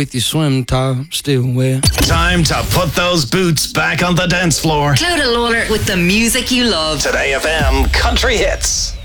with your swim top still wet. Time to put those boots back on the dance floor. Cloud and Lawler with the music you love. Today FM Country Hits.